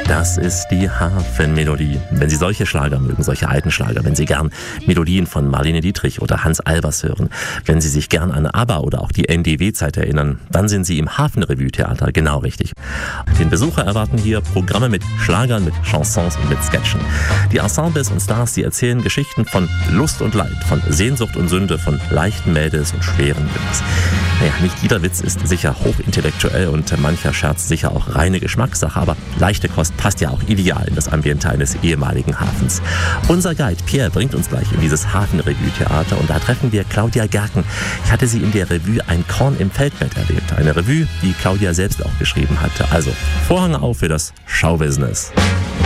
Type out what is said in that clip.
Das ist die Hafenmelodie. Wenn Sie solche Schlager mögen, solche alten Schlager, wenn Sie gern Melodien von Marlene Dietrich oder Hans Albers hören, wenn Sie sich gern an ABBA oder auch die NDW-Zeit erinnern, dann sind Sie im Hafenrevue-Theater genau richtig. Den Besucher erwarten hier Programme mit Schlagern, mit Chansons und mit Sketchen. Die Ensembles und Stars, die erzählen Geschichten von Lust und Leid, von Sehnsucht und Sünde, von leichten Mädels und schweren Jungs. Naja, nicht jeder Witz ist sicher hochintellektuell und mancher Scherz sicher auch reine Geschmackssache, aber leichte Kost passt ja auch ideal in das Ambiente eines ehemaligen Hafens. Unser Guide Pierre bringt uns gleich in dieses Hafenrevue-Theater und da treffen wir Claudia Gerken. Ich hatte sie in der Revue Ein Korn im Feldbett erlebt. Eine Revue, die Claudia selbst auch geschrieben hatte. Also Vorhang auf für das Showbusiness.